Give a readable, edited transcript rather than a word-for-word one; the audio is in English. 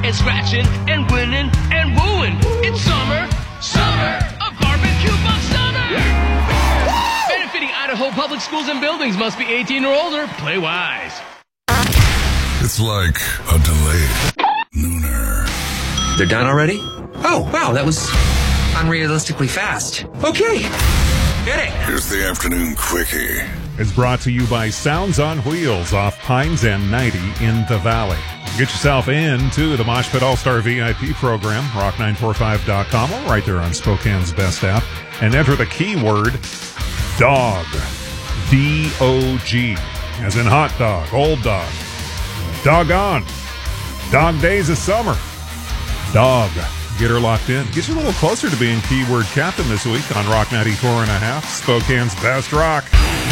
and scratching and winning and wooing. It's summer, summer of barbecue buck summer. Benefiting Idaho public schools and buildings. Must be 18 or older. Play wise. It's like a delayed nooner. They're done already? Oh, wow, that was unrealistically fast. Okay, hit it. Here's the afternoon quickie. It's brought to you by Sounds on Wheels off Pines and 90 in the Valley. Get yourself into the Mosh Pit All-Star VIP program, rock945.com, or right there on Spokane's best app, and enter the keyword DOG. D-O-G, as in hot dog, old dog. Doggone. Dog days of summer. Dog. Get her locked in. Get you a little closer to being keyword captain this week on Rock 94.5, Spokane's best rock.